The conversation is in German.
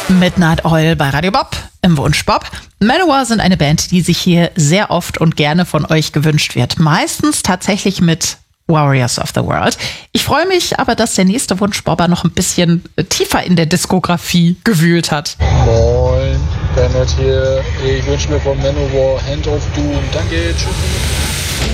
Midnight Oil bei Radio Bob im Wunsch Bob. Manowar sind eine Band, die sich hier sehr oft und gerne von euch gewünscht wird. Meistens tatsächlich mit Warriors of the World. Ich freue mich aber, dass der nächste Wunschbobber noch ein bisschen tiefer in der Diskografie gewühlt hat. Moin, Bernhard hier. Ich wünsche mir von Manowar Hand of Doom. Danke, tschüss.